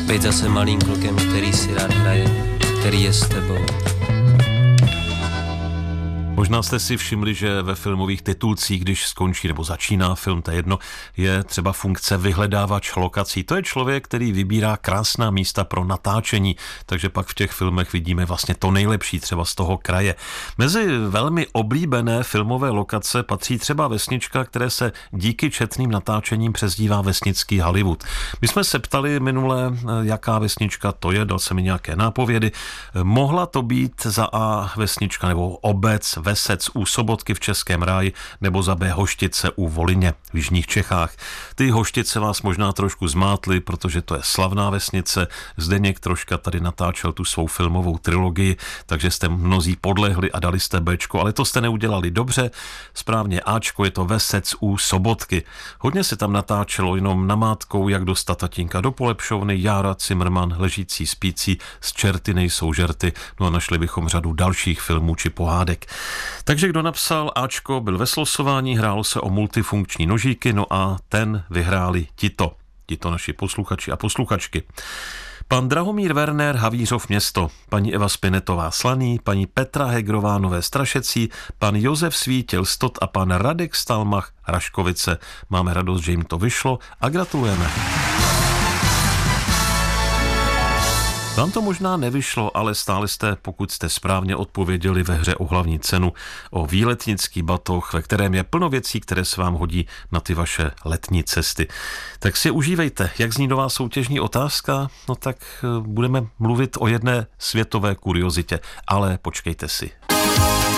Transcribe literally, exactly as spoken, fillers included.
Být zase malým klukem, který si rád hraje, který je s tebou. Možná jste si všimli, že ve filmových titulcích, když skončí nebo začíná film, to je jedno, je třeba funkce vyhledávač lokací. To je člověk, který vybírá krásná místa pro natáčení, takže pak v těch filmech vidíme vlastně to nejlepší třeba z toho kraje. Mezi velmi oblíbené filmové lokace patří třeba vesnička, které se díky četným natáčením přezdívá vesnický Hollywood. My jsme se ptali minule, jaká vesnička to je, dal se mi nějaké nápovědy. Mohla to být za A vesnička nebo obec, Vesec u Sobotky v Českém ráji nebo za B Hoštice u Volině v jižních Čechách. Ty Hoštice vás možná trošku zmátly, protože to je slavná vesnice. Zdeněk Troška tady natáčel tu svou filmovou trilogii, takže jste mnozí podlehli a dali jste Bčko, ale to jste neudělali dobře. Správně Ačko, je to Vesec u Sobotky. Hodně se tam natáčelo jenom namátkou, jak dostat tatínka do polepšovny, Jára Cimrman, Ležící spící, Z čerty nejsou žerty, no a našli bychom řadu dalších filmů či pohádek. Takže kdo napsal Ačko, byl ve slosování, hrálo se o multifunkční nožíky, no a ten vyhráli tito, tito naši posluchači a posluchačky. Pan Drahomír Werner, Havířov Město, paní Eva Spinetová Slaný, paní Petra Hegrová Nové Strašecí, pan Josef Svítil Stot a pan Radek Stalmach Raškovice. Máme radost, že jim to vyšlo a gratulujeme. Vám to možná nevyšlo, ale stále jste, pokud jste správně odpověděli ve hře o hlavní cenu, o výletnický batoh, ve kterém je plno věcí, které se vám hodí na ty vaše letní cesty. Tak si je užívejte. Jak zní nová soutěžní otázka? No tak budeme mluvit o jedné světové kuriozitě, ale počkejte si.